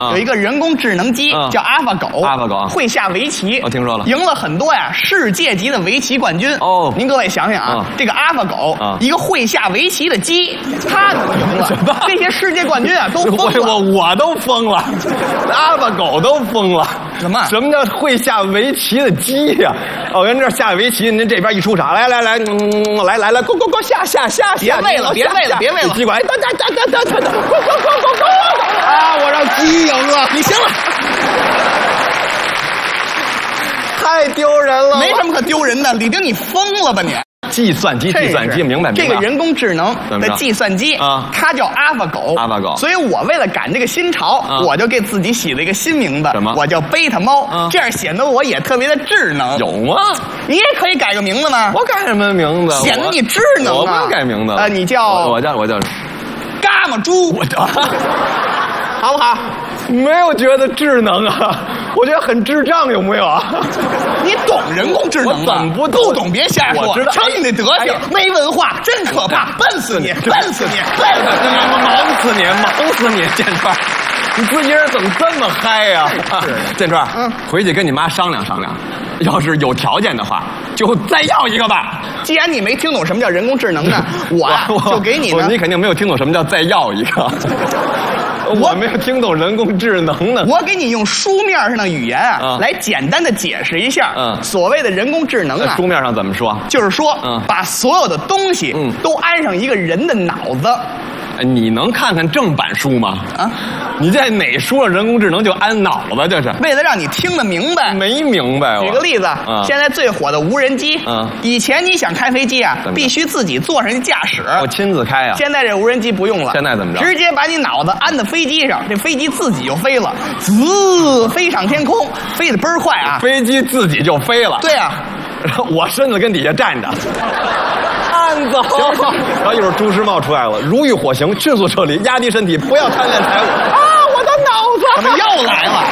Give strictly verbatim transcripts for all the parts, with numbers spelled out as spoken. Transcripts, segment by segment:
有一个人工智能机叫阿法狗， 阿法狗会下围棋， 我听说了， 赢了很多呀世界级的围棋冠军。哦，您各位想想啊，这个阿法狗，一个会下围棋的鸡，它都赢了，这些世界冠军啊都疯了， 我我都疯了，阿法狗都疯了。 什么？ 什么叫会下围棋的鸡呀？我跟这儿下围棋，您这边一出场，来来来，嗯，来来来，go go go，下下下下， 别喂了，别喂了，别喂了， 鸡管，哒哒哒哒哒哒哒 ，go go go go go， 啊，我让鸡赢了， 你行了， 太丢人了， 没什么可丢人的，李丁，你疯了吧你？ 计算机，计算机，明白明白。 这个人工智能的计算机啊，它叫阿法狗。 阿法狗。 所以我为了赶这个新潮，我就给自己起了一个新名字， 什么？ 我叫贝塔猫，这样显得我也特别的智能。 有吗？ 你也可以改个名字吗？ 我改什么名字？ 显得你智能啊！ 我不改名字啊，你叫我叫我叫伽马猪，我叫好不好？ 没有觉得智能啊，我觉得很智障，有没有啊？ 你懂人工智能吗？ 怎么不不懂别瞎说。 我知道， 瞧你那德行，没文化，真可怕！笨死你，笨死你，笨死你， 忙死你，忙死你，建川，你自己人怎么这么嗨呀？建川，嗯，回去跟你妈商量商量，要是有条件的话，就再要一个吧。 既然你没听懂什么叫人工智能呢，我就给你呢。 你肯定没有听懂什么叫再要一个。我没有听懂人工智能呢。 我给你用书面上的语言啊，来简单的解释一下，嗯，所谓的人工智能啊， 书面上怎么说？ 就是说，嗯，把所有的东西，嗯，都安上一个人的脑子。 你能看看正版书吗？啊，你在哪书上人工智能就安脑子？这是为了让你听得明白。 没明白。 举个例子，现在最火的无人机，嗯，以前你想开飞机啊，必须自己坐上去驾驶， 我亲自开啊。 现在这无人机不用了， 现在怎么着？ 直接把你脑子安在飞机上，这飞机自己就飞了，滋，飞上天空，飞得倍儿快啊！ 飞机自己就飞了。 对啊， 我身子跟底下站着。慢走，然后一会儿朱时茂出来了，如遇火刑，迅速撤离，压低身体，不要贪恋财物。啊，我的脑子怎么又来了？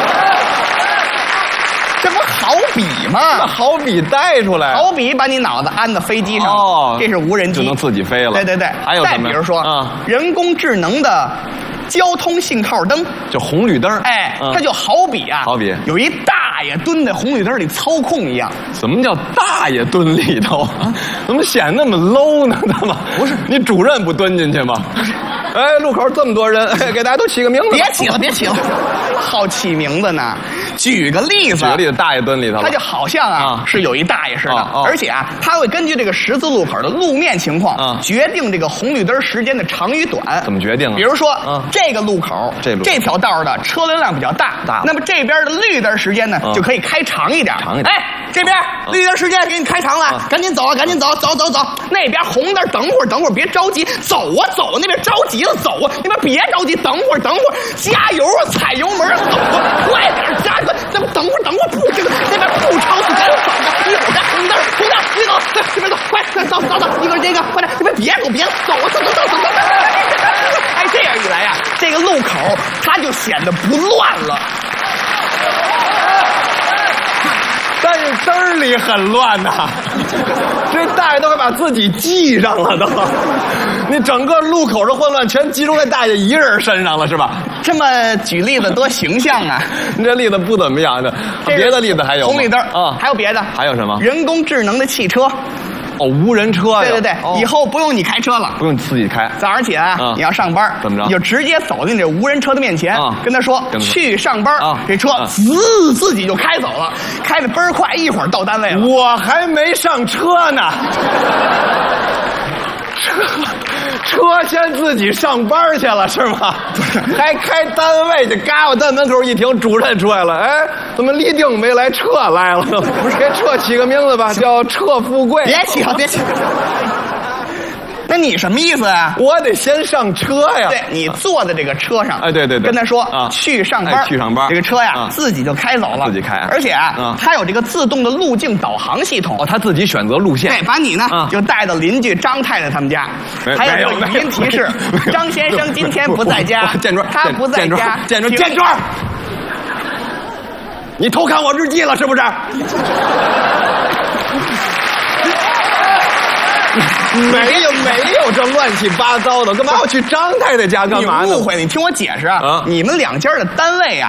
这不好比吗？ 好比带出来， 好比把你脑子安到飞机上，哦，这是无人机， 就能自己飞了。 对对对， 还有再比如说，啊，人工智能的交通信号灯， 就红绿灯， 哎，嗯，它就好比啊， 好比有一大爷蹲在红绿灯里操控一样。 什么叫大爷蹲里头？怎么显那么 low 呢？他妈不是，你主任不蹲进去吗？哎，路口这么多人，哎，给大家都起个名字。 别起了，别起了，好起名字呢。举个例子， 举个例子，大爷蹲里头， 他就好像啊、嗯、是有一大爷似的，哦、而且啊，他会根据这个十字路口的路面情况，嗯、决定这个红绿灯时间的长与短。 怎么决定啊？ 比如说，嗯、这个路口， 这路这条道的车流量比较大，大，那么这边的绿灯时间呢、嗯、就可以开长一点， 长一点。 哎，这边绿灯时间给你开长了，嗯、赶紧走啊，赶紧走，走走走。那边红灯，等会儿，等会儿，别着急，走啊走啊，那边着急了，走啊，那边别着急，等会儿，等会儿，加油啊，踩油门，走啊，快点加快，那么等会儿，等会儿不这个那边不着急，赶紧走吧，一会儿再红灯，红灯，你走，对，这边走，快，走走走，一会儿这个，快点，这边别走，别走啊，走走走走走。哎，这样一来呀、啊，这个路口它就显得不乱了。 但是灯里很乱呐，这大爷都快把自己系上了都，你整个路口的混乱全集中在大爷一人身上了是吧？ 这么举例子多形象啊！ 你这例子不怎么样的，别的例子还有吗？ 红绿灯啊，还有别的？ 还有什么？ 人工智能的汽车。 哦，无人车呀！ 对对对，哦、以后不用你开车了， 不用自己开。 早上起来、啊、你要上班， 怎么着？ 你就直接走进这无人车的面前，啊、跟他说去上班，啊、这车滋、啊、自己就开走了，开得倍儿快，一会儿到单位了。 我还没上车呢。车车先自己上班去了是吗？还开单位去，嘎巴在门口一停，主任出来了。哎，怎么立定没来，撤来了？不是，给撤起个名字吧，叫撤富贵。 别起了，别起了。那你什么意思啊？ 我得先上车呀。 对，你坐在这个车上， 哎，对对对， 跟他说啊，去上班， 去上班， 这个车呀，自己就开走了， 自己开。 而且啊，它有这个自动的路径导航系统， 哦，他自己选择路线， 对，把你呢就带到邻居张太太他们家。还有这个语音提示，张先生今天不在家， 建庄， 他不在家， 建庄，建庄，你偷看我日记了是不是？ 没有没有这乱七八糟的，干嘛要去张太太家干嘛呢？ 你误会，你听我解释啊！ 你们两家的单位啊，